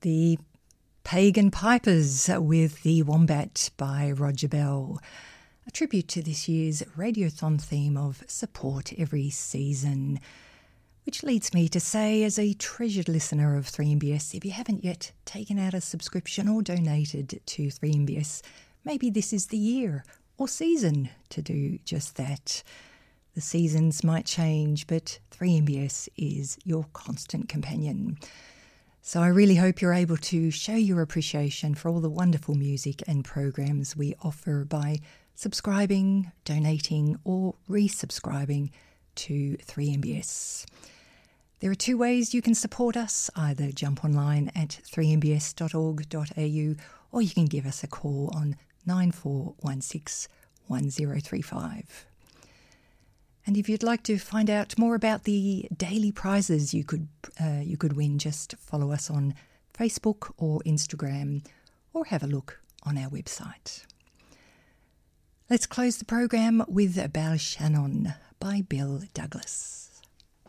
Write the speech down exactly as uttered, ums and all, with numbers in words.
The Pagan Pipers with The Wombat by Roger Bell, a tribute to this year's Radiothon theme of support every season. Which leads me to say, as a treasured listener of three M B S, if you haven't yet taken out a subscription or donated to three M B S, maybe this is the year or season to do just that. The seasons might change, but three M B S is your constant companion. So I really hope you're able to show your appreciation for all the wonderful music and programs we offer by subscribing, donating or resubscribing to three M B S. There are two ways you can support us. Either jump online at three m b s dot org dot a u or you can give us a call on nine four one six one zero three five. And if you'd like to find out more about the daily prizes you could uh, you could win, just follow us on Facebook or Instagram or have a look on our website. Let's close the program with Bal Shannon by Bill Douglas.